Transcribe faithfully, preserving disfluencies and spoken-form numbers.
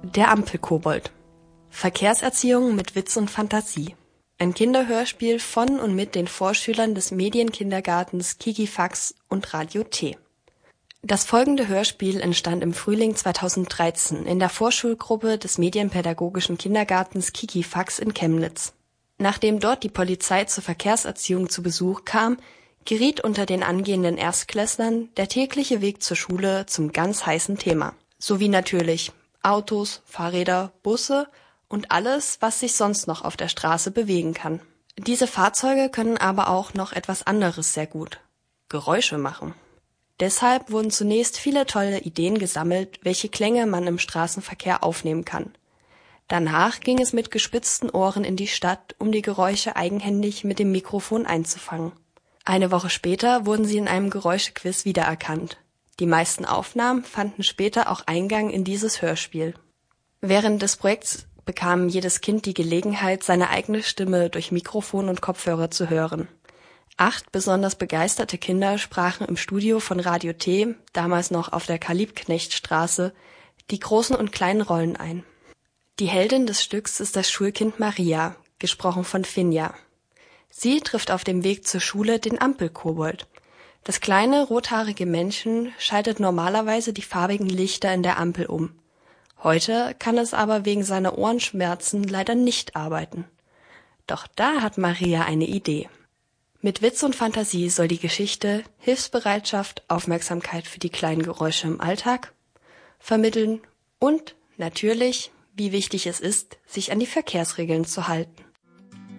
Der Ampelkobold. Verkehrserziehung mit Witz und Fantasie. Ein Kinderhörspiel von und mit den Vorschülern des Medienkindergartens Kikifax und Radio T. Das folgende Hörspiel entstand im Frühling zweitausenddreizehn in der Vorschulgruppe des Medienpädagogischen Kindergartens Kikifax in Chemnitz. Nachdem dort die Polizei zur Verkehrserziehung zu Besuch kam, geriet unter den angehenden Erstklässlern der tägliche Weg zur Schule zum ganz heißen Thema. Sowie natürlich Autos, Fahrräder, Busse und alles, was sich sonst noch auf der Straße bewegen kann. Diese Fahrzeuge können aber auch noch etwas anderes sehr gut: Geräusche machen. Deshalb wurden zunächst viele tolle Ideen gesammelt, welche Klänge man im Straßenverkehr aufnehmen kann. Danach ging es mit gespitzten Ohren in die Stadt, um die Geräusche eigenhändig mit dem Mikrofon einzufangen. Eine Woche später wurden sie in einem Geräuschequiz wiedererkannt. Die meisten Aufnahmen fanden später auch Eingang in dieses Hörspiel. Während des Projekts bekam jedes Kind die Gelegenheit, seine eigene Stimme durch Mikrofon und Kopfhörer zu hören. Acht besonders begeisterte Kinder sprachen im Studio von Radio T, damals noch auf der Karl-Liebknecht-Straße, die großen und kleinen Rollen ein. Die Heldin des Stücks ist das Schulkind Maria, gesprochen von Finja. Sie trifft auf dem Weg zur Schule den Ampelkobold. Das kleine, rothaarige Männchen schaltet normalerweise die farbigen Lichter in der Ampel um. Heute kann es aber wegen seiner Ohrenschmerzen leider nicht arbeiten. Doch da hat Maria eine Idee. Mit Witz und Fantasie soll die Geschichte Hilfsbereitschaft, Aufmerksamkeit für die kleinen Geräusche im Alltag vermitteln und natürlich, wie wichtig es ist, sich an die Verkehrsregeln zu halten.